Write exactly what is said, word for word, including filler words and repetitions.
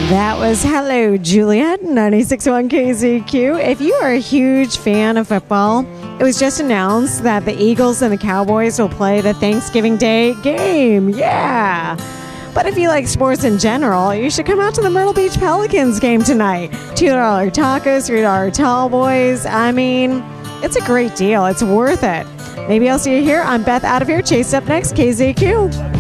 That was Hello Juliet, ninety-six point one K Z Q. If you are a huge fan of football, it was just announced that the Eagles and the Cowboys will play the Thanksgiving Day game. Yeah. But if you like sports in general, you should come out to the Myrtle Beach Pelicans game tonight. two dollar tacos, three dollar tall boys. I mean, it's a great deal. It's worth it. Maybe I'll see you here. I'm Beth out of here. Chase up next, K Z Q.